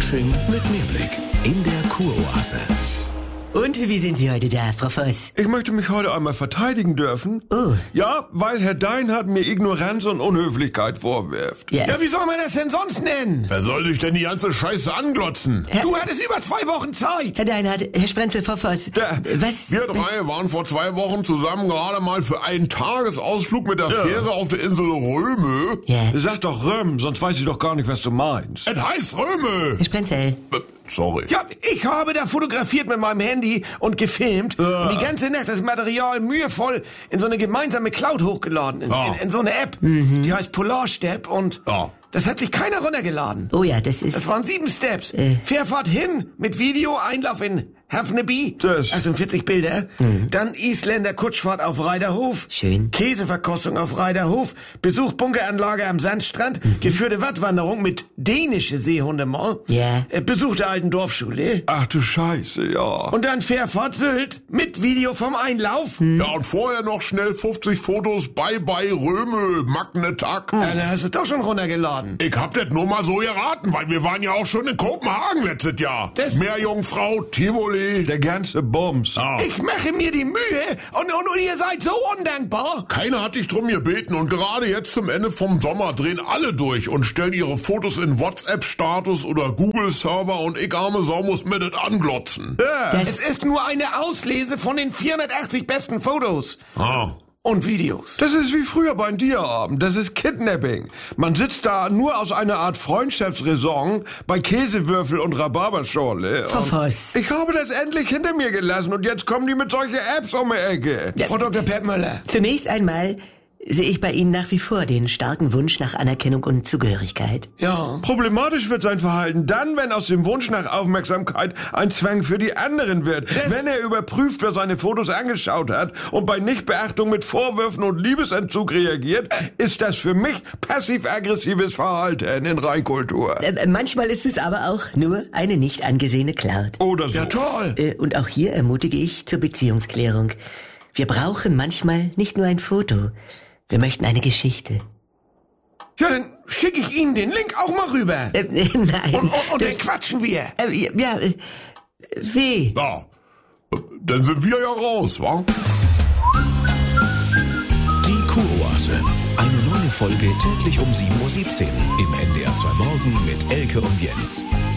Fasching mit Mehrblick in der Kuroase. Und wie sind Sie heute da, Frau Voss? Ich möchte mich heute einmal verteidigen dürfen. Oh. Ja, weil Herr Deinhardt mir Ignoranz und Unhöflichkeit vorwirft. Ja. Ja, wie soll man das denn sonst nennen? Wer soll dich denn die ganze Scheiße anglotzen? Du hattest über 2 Wochen Zeit. Herr Deinhardt, Herr Sprenzel, Frau Voss. Ja. Was? Wir drei waren vor 2 Wochen zusammen gerade mal für einen Tagesausflug mit der Fähre auf der Insel Röme. Ja. Sag doch Röm, sonst weiß ich doch gar nicht, was du meinst. Es heißt Röme. Herr Sprenzel. Sorry. Ja, ich habe da fotografiert mit meinem Handy und gefilmt und die ganze Nacht das Material mühevoll in so eine gemeinsame Cloud hochgeladen. In so eine App. Die heißt Polarstep und das hat sich keiner runtergeladen. Oh ja, das ist... Das waren 7 Steps. Fährfahrt hin mit Video, Einlauf in Hafneby, Das- 48 Bilder. Dann Isländer Kutschfahrt auf Reiderhof. Schön. Käseverkostung auf Reiderhof. Besuch Bunkeranlage am Sandstrand. Geführte Wattwanderung mit dänische Seehundemal. Ja. Besuch der alten Dorfschule. Ach du Scheiße, ja. Und dann Fährfahrt Sylt mit Video vom Einlauf. Ja, und vorher noch schnell 50 Fotos bei Röme, Magnetag. Ja, dann hast du doch schon runtergeladen. Ich hab das nur mal so geraten, weil wir waren ja auch schon in Kopenhagen letztes Jahr. Das- Meerjungfrau, Tivoli. Der ganze Bums. Ich mache mir die Mühe und ihr seid so undankbar. Keiner hat dich drum gebeten und gerade jetzt zum Ende vom Sommer drehen alle durch und stellen ihre Fotos in WhatsApp-Status oder Google-Server und ich arme Sau muss mir das anglotzen. Es ist nur eine Auslese von den 480 besten Fotos und Videos. Das ist wie früher beim Dia-Abend. Das ist Kidnapping. Man sitzt da nur aus einer Art Freundschaftsraison bei Käsewürfel und Rhabarberschorle. Frau Und Voss. ich habe das endlich hinter mir gelassen und jetzt kommen die mit solchen Apps um die Ecke. Frau Dr. Peppmöller. Zunächst einmal sehe ich bei Ihnen nach wie vor den starken Wunsch nach Anerkennung und Zugehörigkeit. Ja. Problematisch wird sein Verhalten dann, wenn aus dem Wunsch nach Aufmerksamkeit ein Zwang für die anderen wird. Wenn er überprüft, wer seine Fotos angeschaut hat und bei Nichtbeachtung mit Vorwürfen und Liebesentzug reagiert, ist das für mich passiv-aggressives Verhalten in Reinkultur. Manchmal ist es aber auch nur eine nicht angesehene Cloud. Oder so. Ja, toll. Und auch hier ermutige ich zur Beziehungsklärung. Wir brauchen manchmal nicht nur ein Foto. Wir möchten eine Geschichte. Ja, dann schicke ich Ihnen den Link auch mal rüber. Nein. Und dann quatschen wir. Wie? Ja, dann sind wir ja raus, wa? Die Kuroase. Eine neue Folge täglich um 7:17 Uhr im NDR 2 Morgen mit Elke und Jens.